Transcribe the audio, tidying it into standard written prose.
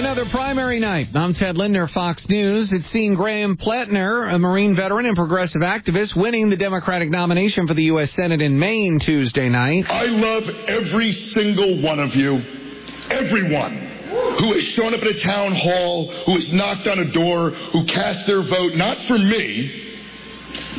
another primary night. I'm Ted Lindner, Fox News. It's seen Graham Pletner, a Marine veteran and progressive activist, winning the Democratic nomination for the U.S. Senate in Maine Tuesday night. I love every single one of you, everyone who has shown up at a town hall, who has knocked on a door, who cast their vote, not for me,